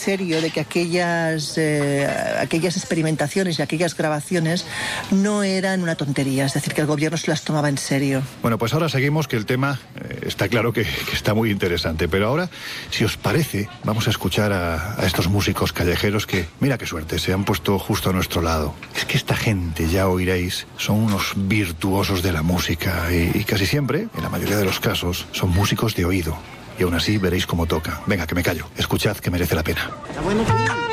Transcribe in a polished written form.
serio de que aquellas experimentaciones y aquellas grabaciones no eran una tontería, es decir, que el gobierno se las tomaba en serio. Bueno, pues ahora seguimos, que el tema está claro que está muy interesante, pero ahora, si os parece, vamos a escuchar a estos músicos callejeros que, mira qué suerte, se han puesto justo a nuestro lado. Es que esta gente, ya oiréis, son unos virtuosos de la música y casi siempre, en la mayoría de los casos, son músicos de oído. Y aún así veréis cómo toca. Venga, que me callo. Escuchad, que merece la pena. Está bueno.